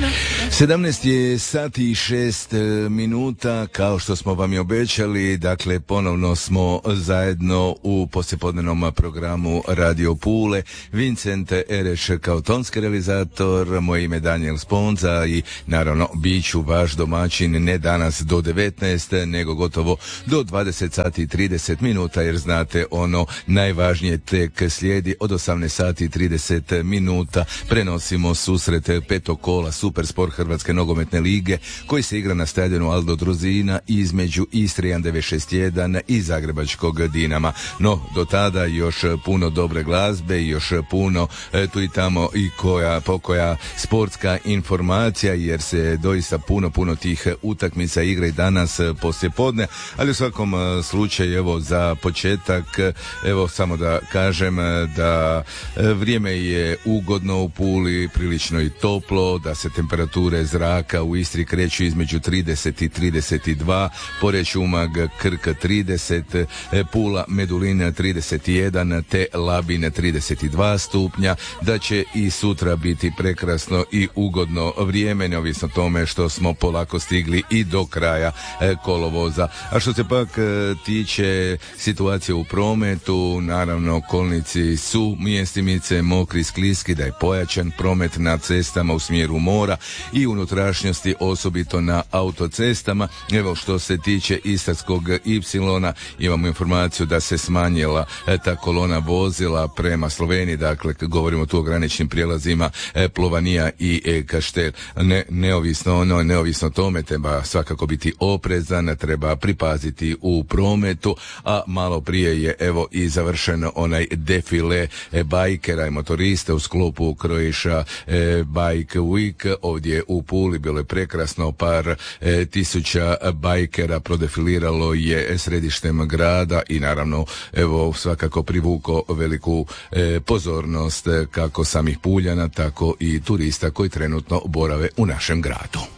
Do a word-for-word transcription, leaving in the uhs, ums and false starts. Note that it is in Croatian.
sedamnaest je sati i šest minuta, kao što smo vam i obećali, dakle ponovno smo zajedno u poslijepodnevnom programu Radio Pule. Vincent Ereš kao tonski realizator, moje ime Daniel Sponza i naravno bit ću vaš domaćin ne danas do devetnaest, nego gotovo do dvadeset sati i trideset minuta, jer znate ono najvažnije tek slijedi. Od osamnaest sati i trideset minuta prenosimo susret petog kola Supersport Hrvatske nogometne lige koji se igra na stadionu Aldo Druzina između Istre devet šest jedan i Zagrebačkog Dinama. No, do tada još puno dobre glazbe i još puno e, tu i tamo i koja pokoja sportska informacija, jer se doista puno, puno tih utakmica igra i danas poslije podne, ali u svakom slučaju, evo, za početak, evo, samo da kažem da vrijeme je ugodno u Puli, prilično i toplo, da se temperature zraka u Istri kreću između trideset i trideset dva, Poreč, Umag, Krk trideset, Pula, Medulina trideset jedan, te Labin trideset dva stupnja, da će i sutra biti prekrasno i ugodno vrijeme, neovisno tome što smo polako stigli i do kraja kolovoza. A što se pak tiče situacije u prometu, naravno kolnici su mjestimice mokri, skliski, da je pojačan promet na cestama u smjeru mora i unutrašnjosti, osobito na autocestama. Evo, što se tiče Istarskog Ipsilona, imamo informaciju da se smanjila ta kolona vozila prema Sloveniji, dakle govorimo tu o graničnim prijelazima Plovanija i Kaštel. Ne, neovisno ono, neovisno tome, treba svakako biti oprezan, treba pripaziti u prometu, a malo prije je evo i završen onaj defile bajkera i motorista u sklopu Croatia Bike Week. Ovdje u Puli bilo je prekrasno, par e, tisuća bajkera prodefiliralo je središtem grada i naravno evo svakako privuko veliku e, pozornost kako samih Puljana, tako i turista koji trenutno borave u našem gradu.